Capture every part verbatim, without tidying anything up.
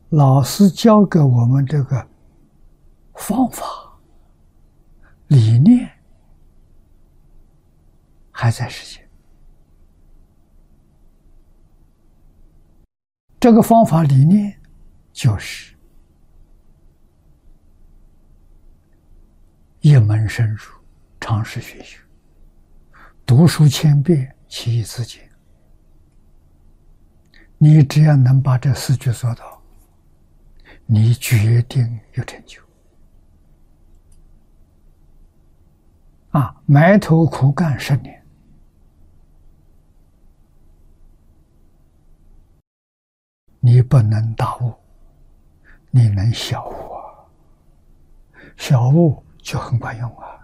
老师教给我们这个方法、理念还在实现。这个方法、理念就是一门深入，常识学习，读书千遍，其义自见。你只要能把这四句做到，你决定有成就。啊，埋头苦干十年，你不能大悟，你能小悟啊，小悟就很管用啊。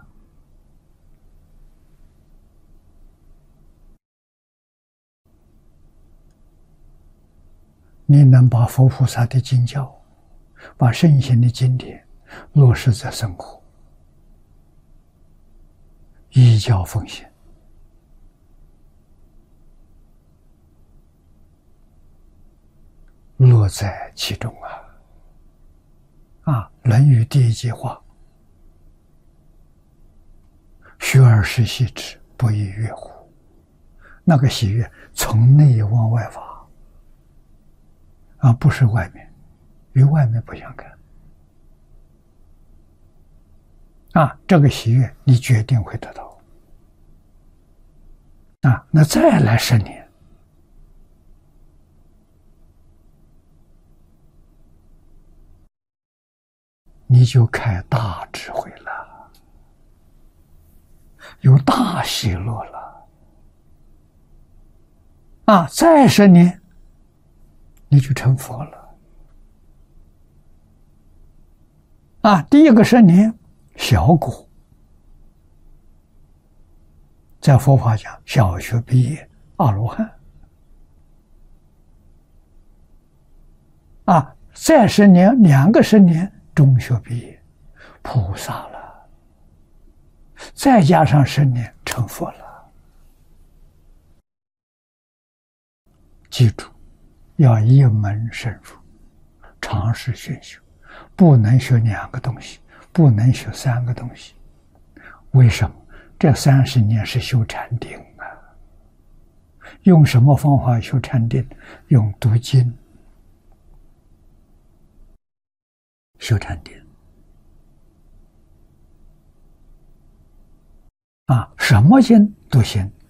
你能把佛菩萨的经教，把圣贤的经典落实在生活，依教奉行，乐在其中啊！啊，《论语》第一句话：“学而时习之，不亦说乎？”那个喜悦从内往外发。啊，不是外面，与外面不相干。啊，这个喜悦你决定会得到。啊，那再来十年，你就开大智慧了，有大喜乐了。啊，再十年，你就成佛了。啊，第一个十年小果，在佛法讲小学毕业阿罗汉。啊，再十年两个十年中学毕业菩萨了，再加上十年成佛了。记住，要一门深入，常识熏修，不能学两个东西，不能学三个东西。为什么？这三十年是修禅定啊。用什么方法修禅定？用读经修禅定。啊，什么经都行，